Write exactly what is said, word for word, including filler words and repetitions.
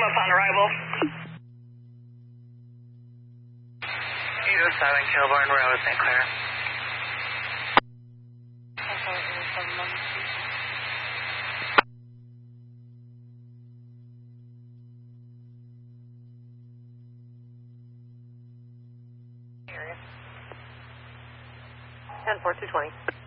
Upon arrival. eight oh seven Kilbourne Road, Saint Clair. ten four two twenty.